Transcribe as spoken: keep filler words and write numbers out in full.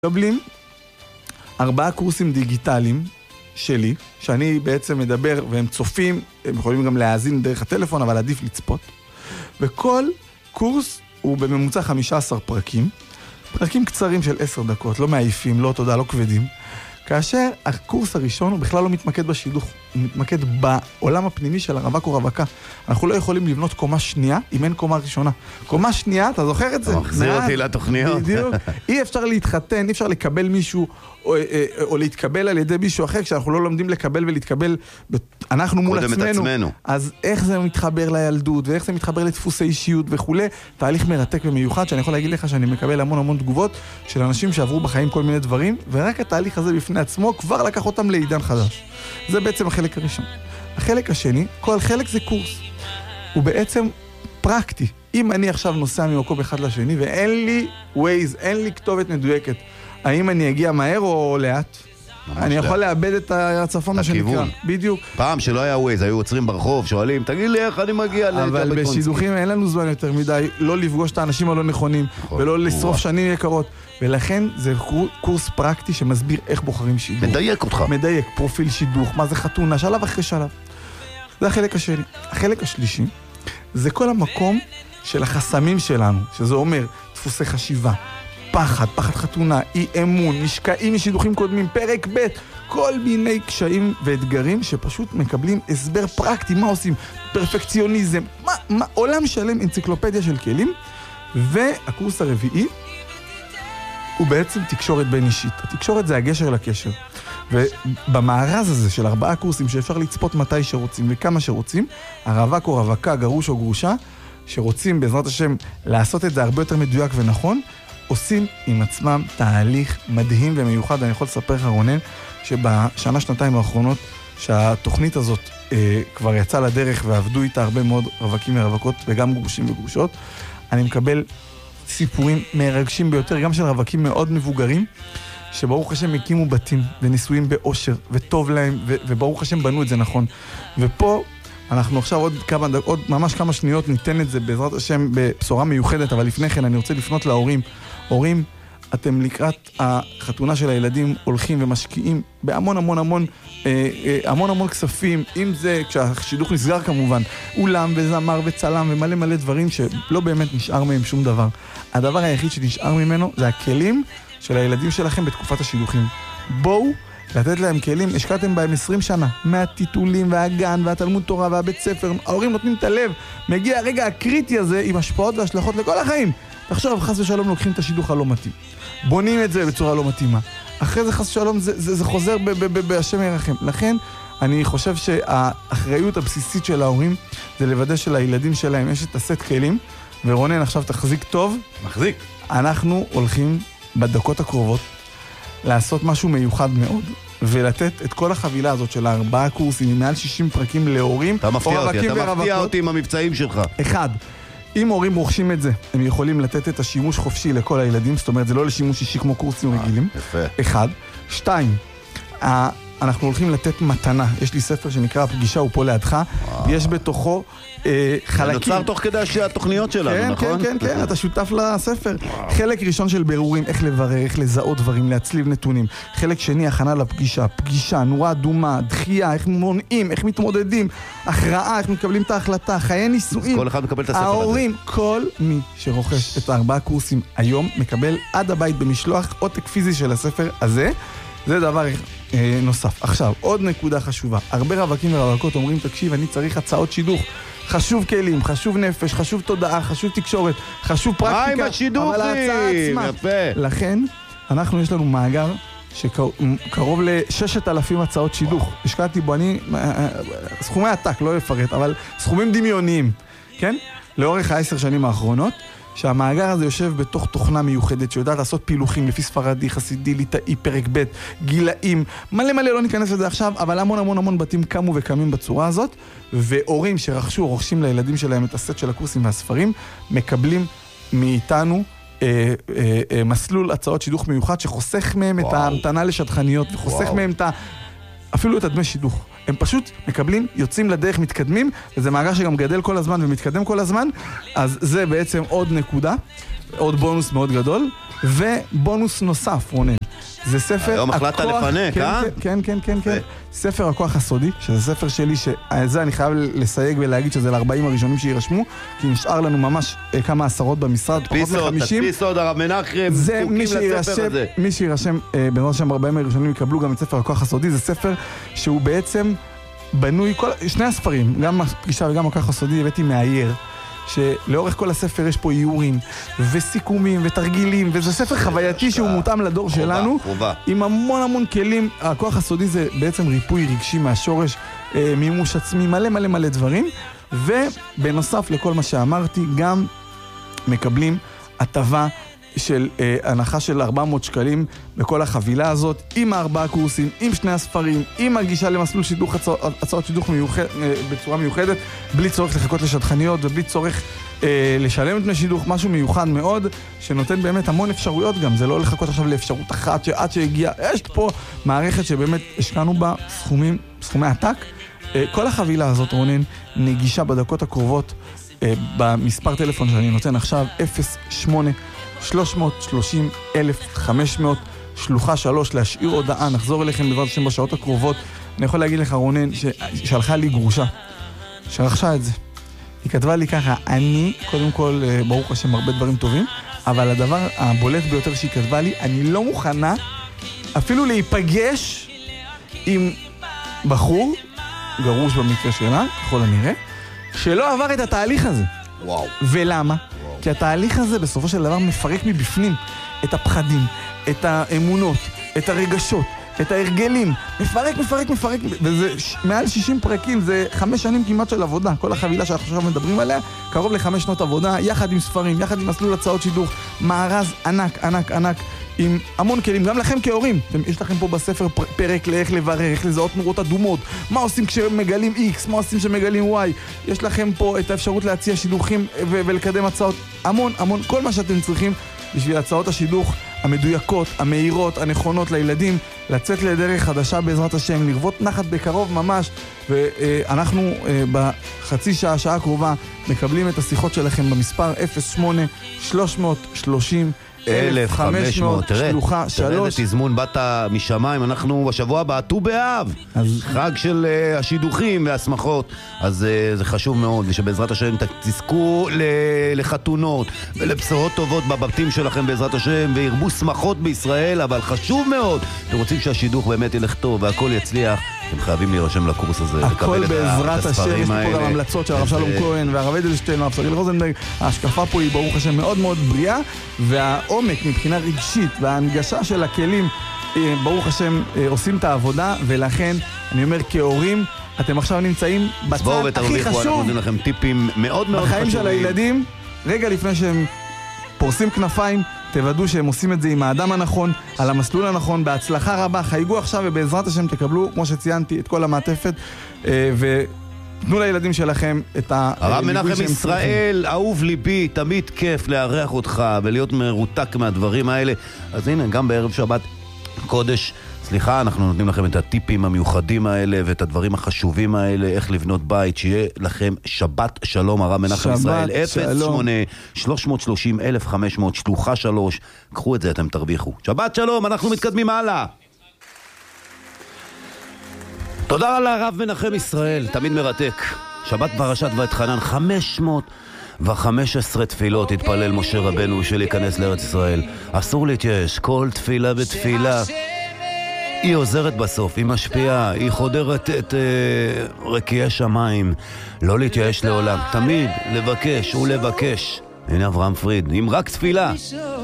מקבלים ארבעה קורסים דיגיטליים שלי, שאני בעצם מדבר והם צופים, הם יכולים גם להאזין דרך הטלפון, אבל עדיף לצפות. וכל קורס הוא בממוצע חמישה עשר פרקים, פרקים קצרים של עשר דקות, לא מעייפים, לא תודה, לא כבדים. כאשר הקורס הראשון הוא בכלל לא מתמקד בשידוך, הוא מתמקד בעולם הפנימי של הרווק או רווקה. אנחנו לא יכולים לבנות קומה שנייה אם אין קומה ראשונה. קומה שנייה, אתה זוכר את זה? מחזיר אותי לתוכניות. בדיוק. אי אפשר להתחתן, אי אפשר לקבל מישהו או, או להתקבל על ידי מישהו אחר, כשאנחנו לא לומדים לקבל ולהתקבל, אנחנו מול עצמנו. עצמנו. אז איך זה מתחבר לילדות, ואיך זה מתחבר לדפוסי אישיות וכו'. תהליך מרתק ומיוחד, שאני יכול להגיד לך שאני מקבל המון המון תגובות של אנשים שעברו בחיים כל מיני דברים, ורק התהליך הזה בפני עצמו כבר לקח אותם לעידן חדש. זה בעצם החלק הראשון. החלק השני, כל חלק זה קורס. הוא בעצם פרקטי. אם אני עכשיו נוסע ממקום אחד לשני, ואין לי ווייז, אין לי כתובת מדויקת, האם אני אגיע מהר או לאט? אני יכול לאבד את הצפון מה שנקרא. בדיוק. פעם שלא היה ווייז, היו עוצרים ברחוב, שואלים, תגיד לי איך אני מגיע לג'אבל קונסקי. אבל בשידוכים אין לנו זמן יותר מדי, לא לפגוש את האנשים הלא נכונים, ולא לשרוף שנים יקרות. ולכן זה קורס פרקטי שמסביר איך בוחרים שידוך. מדייק אותך. מדייק, פרופיל שידוך, מה זה חתונה, שלב אחרי שלב. זה החלק השני. החלק השלישי, זה כל המקום של החסמים שלנו, שזה אומר דפוסי חשיבה, פחד, פחד חתונה, אי אמון, משקעים משידוכים קודמים, פרק ב', כל מיני קשיים ואתגרים שפשוט מקבלים הסבר פרקטי, מה עושים, פרפקציוניזם, מה, מה, עולם שלם, אנציקלופדיה של כלים. והקורס הרביעי הוא בעצם תקשורת בין אישית. התקשורת זה הגשר לקשר. ובמארז הזה של ארבעה קורסים שאפשר לצפות מתי שרוצים וכמה שרוצים, הרווק או רווקה, גרוש או גרושה, שרוצים בעזרת השם לעשות את זה הרבה יותר מדויק ונכון, עושים עם עצמם תהליך מדהים ומיוחד. אני יכול לספר לך, רונן, שבשנה שנתיים האחרונות שהתוכנית הזאת אה, כבר יצאה לדרך ועבדו איתה הרבה מאוד רווקים ורווקות וגם גרושים וגרושות, אני מקבל סיפורים מרגשים ביותר, גם של רווקים מאוד מבוגרים, שברוך השם הקימו בתים וניסויים באושר וטוב להם, ו- וברוך השם בנו את זה נכון. ופה אנחנו עכשיו עוד כמה, עוד ממש כמה שניות ניתן את זה בעזרת השם בבשורה מיוחדת, אבל לפני כן אני רוצה לפנות להורים. הורים, אתם לקראת החתונה של הילדים הולכים ומשקיעים בהמון המון המון אה, אה, המון המון כספים, אם זה כשהשידוך נסגר כמובן, אולם וזמר וצלם ומלא מלא דברים שלא באמת נשאר מהם שום דבר. הדבר היחיד שנשאר ממנו זה הכלים של הילדים שלכם בתקופת השידוכים. בואו לתת להם כלים, השקעתם בהם עשרים שנה, מהטיטולים והגן והתלמוד תורה והבית ספר, ההורים נותנים את הלב, מגיע הרגע הקריטי הזה עם השפעות והשלכות לכל החיים. עכשיו חס ושלום לוקחים את השידוך הלא מתאים, בונים את זה בצורה לא מתאימה, אחרי זה חס ושלום זה, זה, זה חוזר בהשם ירחם. לכן אני חושב שהאחריות הבסיסית של ההורים זה לוודא שלילדים שלהם יש את הסט כלים. ורונן, עכשיו תחזיק טוב, מחזיק. אנחנו הולכים בדקות הקרובות לעשות משהו מיוחד מאוד, ולתת את כל החבילה הזאת של ארבעה קורסים עם מעל שישים פרקים להורים. אתה מפתיע אותי, אתה מפתיע אותי עם המבצעים שלך. אחד, אם הורים רוכשים את זה, הם יכולים לתת את השימוש חופשי לכל הילדים, זאת אומרת, זה לא לשימוש אישי כמו קורסים רגילים. יפה. אחד. שתיים, אנחנו הולכים לתת מתנה. יש לי ספר שנקרא הפגישה הוא פה לידך, יש בתוכו אה, חלקים. נוצר תוך כדי התוכניות שלנו, כן, נכון? כן, כן, כן, אתה שותף לספר. חלק ראשון של בירורים, איך לברר, איך לזהות דברים, להצליב נתונים. חלק שני, הכנה לפגישה, פגישה, נורה אדומה, דחייה, איך מונעים, איך מתמודדים, הכרעה, איך מקבלים את ההחלטה, חיי נישואים. כל אחד מקבל את הספר הזה. ההורים, כל מי שרוכש את הארבעה קורסים היום, מקבל עד הבית במשלוח עותק פיזי של הספר הזה. זה דבר אה, נוסף. עכשיו, עוד נקודה חשובה. הרבה רווקים ורווקות אומרים, תקשיב, אני צריך הצעות שידוך. חשוב כלים, חשוב נפש, חשוב תודעה, חשוב תקשורת, חשוב פרקטיקה. מה עם השידוכים? אבל ההצעה עצמה. יפה. לכן, אנחנו יש לנו מאגר שקרוב ל-ששת אלפים הצעות שידוך. השקעתי בו, אני, סכומי עתק, לא לפרט, אבל סכומים דמיוניים, כן? לאורך העשר שנים האחרונות. שהמאגר הזה יושב בתוך תוכנה מיוחדת שיודעת לעשות פילוחים לפי ספרדי, חסידי, ליטאי, פרק ב', גילאים, מלא מלא, לא ניכנס לזה עכשיו, אבל המון המון המון בתים קמו וקמים בצורה הזאת, והורים שרכשו, רוכשים לילדים שלהם את הסט של הקורסים והספרים, מקבלים מאיתנו אה, אה, אה, מסלול הצעות שידוך מיוחד שחוסך מהם וואו. את ההמתנה לשדכניות, וחוסך וואו. מהם את ה... אפילו את הדמי שידוך. הם פשוט מקבלים, יוצאים לדרך, מתקדמים, וזה מאגר שגם גדל כל הזמן ומתקדם כל הזמן, אז זה בעצם עוד נקודה. עוד בונוס מאוד גדול, ובונוס נוסף, רונן. זה ספר היום החלטת לפנק, אה? כן, כן, כן, כן. ספר הכוח הסודי, שזה ספר שלי, שזה אני חייב לסייג ולהגיד שזה ל-ארבעים הראשונים שירשמו, כי נשאר לנו ממש כמה עשרות במשרד, פחות מ-חמישים. תדפיס עוד, הרב מנחם, זקוקים לספר הזה. מי שירשם, בעזרת השם ארבעים הראשונים יקבלו גם את ספר הכוח הסודי, זה ספר שהוא בעצם בנוי, שני הספרים, גם הפגישה וגם הכוח הסודי, הבאתי מאייר. שלאורך כל הספר יש פה איורים וסיכומים ותרגילים, וזה ספר חווייתי שהוא מותאם לדור שלנו, עם המון המון כלים. הכוח הסודי זה בעצם ריפוי רגשי מהשורש, מימוש עצמי, מלא מלא מלא דברים, ובנוסף לכל מה שאמרתי גם מקבלים הטבה של אה, הנחה של ארבע מאות שקלים בכל החבילה הזאת, עם הארבעה קורסים, עם שני הספרים, עם הגישה למסלול שידוך, הצעות שידוך מיוחד, אה, בצורה מיוחדת, בלי צורך לחכות לשדכניות ובלי צורך אה, לשלם את דמי שידוך, משהו מיוחד מאוד, שנותן באמת המון אפשרויות גם, זה לא לחכות עכשיו לאפשרות אחת שעד שהגיע, יש פה מערכת שבאמת השקענו בה סכומים, סכומי עתק. אה, כל החבילה הזאת, רונן, נגישה בדקות הקרובות, אה, במספר טלפון שאני נותן עכשיו, אפס שמונה שלוש שלושים אלף וחמש מאות, שלוחה שלוש, להשאיר הודעה, נחזור אליכם בעזרת השם בשעות הקרובות. אני יכול להגיד לך, רונן, ששלחה לי גרושה, שרכשה את זה. היא כתבה לי ככה, אני, קודם כל, ברוך השם, הרבה דברים טובים, אבל הדבר הבולט ביותר שהיא כתבה לי, אני לא מוכנה אפילו להיפגש עם בחור, גרוש במקרה שלה, ככל הנראה, שלא עבר את התהליך הזה. וואו. ולמה? כי התהליך הזה בסופו של דבר מפרק מבפנים את הפחדים, את האמונות, את הרגשות, את ההרגלים, מפרק, מפרק, מפרק, וזה ש... מעל שישים פרקים, זה חמש שנים כמעט של עבודה, כל החבילה שאנחנו עכשיו מדברים עליה, קרוב לחמש שנות עבודה, יחד עם ספרים, יחד עם מסלול הצעות שידוך, מארז ענק, ענק, ענק, עם המון כלים, גם לכם כהורים. יש לכם פה בספר פרק לאיך לברר, איך לזהות נורות אדומות, מה עושים כשמגלים X, מה עושים כשמגלים Y. יש לכם פה את האפשרות להציע שידוכים ו- ולקדם הצעות, המון, המון, כל מה שאתם צריכים בשביל הצעות השידוך המדויקות, המהירות, הנכונות לילדים, לצאת לדרך חדשה בעזרת השם, לרבות נחת בקרוב ממש, ואנחנו בחצי שעה, שעה הקרובה, מקבלים את השיחות שלכם במספר אפס שמונה שלוש שלושים אלף וחמש מאות, שלוחה שלוש. תראה איזה תזמון, באת משמיים, אנחנו בשבוע הבא, ט"ו באב, חג של השידוכים והסמכות, אז זה חשוב מאוד, ושבעזרת השם תזכו לחתונות ולבשורות טובות בבתים שלכם בעזרת השם, וירבו שמחות בישראל, אבל חשוב מאוד, אתם רוצים שהשידוך באמת ילך טוב והכל יצליח, אתם חייבים להירשם לקורס הזה, הכל בעזרת השם. יש פה גם המלצות של הרב שלום כהן והרב אדלשטיין והרב שריל רוזנברג. ההשקפה פה היא ברוך השם מאוד מאוד בריאה, והעומק מבחינה רגשית וההנגשה של הכלים ברוך השם עושים את העבודה, ולכן אני אומר כהורים, אתם עכשיו נמצאים בצד הכי חשוב, אנחנו נותנים לכם טיפים מאוד מאוד חשובים בחיים של הילדים. רגע לפני שהם פורסים כנפיים, תוודאו שהם עושים את זה עם האדם הנכון, על המסלול הנכון, בהצלחה רבה. חייגו עכשיו ובעזרת השם תקבלו, כמו שציינתי, את כל המעטפת, ותנו לילדים שלכם את ה... הרב מנחם ישראל, אהוב ליבי, תמיד כיף לארח אותך ולהיות מרותק מהדברים האלה. אז הנה, גם בערב שבת קודש, סליחה, אנחנו נותנים לכם את הטיפים המיוחדים האלה ואת הדברים החשובים האלה, איך לבנות בית, שיהיה לכם שבת שלום. הרב מנחם ישראל, אפס שמונה שלוש שלושים אלף וחמש מאות, שלוחה שלוש, קחו את זה, אתם תרוויחו. שבת שלום, אנחנו מתקדמים הלאה. תודה על הרב מנחם ישראל, תמיד מרתק. שבת פרשת ואתחנן, חמש מאות וחמש עשרה תפילות התפלל משה רבנו של להיכנס לארץ ישראל. אסור להתייאש, כל תפילה בתפילה היא עוזרת בסוף, היא משפיעה, היא חודרת את uh, רקיעי שמיים. לא להתייאש לעולם, תמיד לבקש ולבקש. הנה אברהם פריד, אם רק תפילה